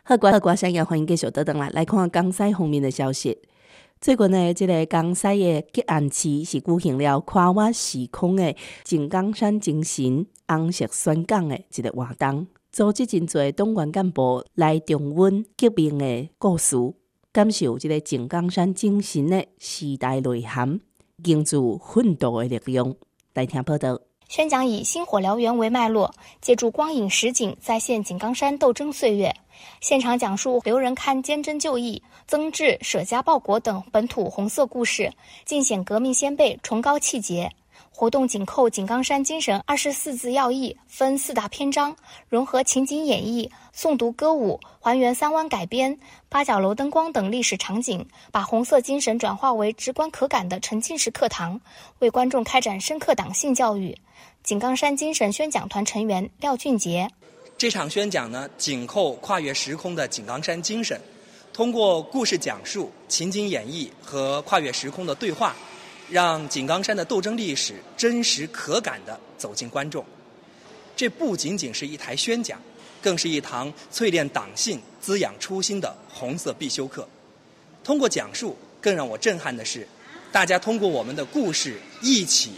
好，歌声也欢迎继续倒转来看江西方面的消息。最近呢，这个江西的吉安市是举行了跨越时空的井冈山精神红色宣讲的一个活动，组织真侪党员干部来重温革命的故事，感受这个井冈山精神的时代内涵，凝聚奋斗的力量。来听报道。 宣讲以星火燎原为脉络，借助光影实景再现井冈山斗争岁月，现场讲述刘仁戡坚贞就义、曾志舍家报国等本土红色故事，尽显革命先辈崇高气节。活动紧扣井冈山精神24字要义，分4大篇章，融合情景演绎、诵读歌舞，还原三湾改编、八角楼灯光等历史场景，把红色精神转化为直观可感的沉浸式课堂，为观众开展深刻党性教育。井冈山精神宣讲团成员廖俊杰， 这场宣讲呢，紧扣跨越时空的井冈山精神，通过故事讲述、情景演绎和跨越时空的对话，让井冈山的斗争历史真实可感地走进观众。这不仅仅是一台宣讲，更是一堂淬炼党性、滋养初心的红色必修课。通过讲述，更让我震撼的是，大家通过我们的故事一起